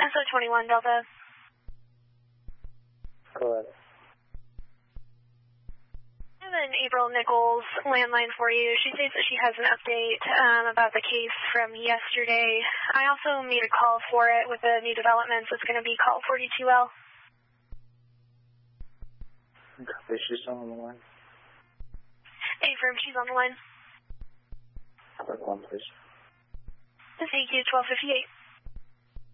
SO 21 Delta. Go ahead. I have an April Nichols landline for you. She says that she has an update about the case from yesterday. I also made a call for it with the new developments. It's going to be call 42L. Okay, she's on the line. Affirm, she's on the line. Quick one, please. This is AQ 1258.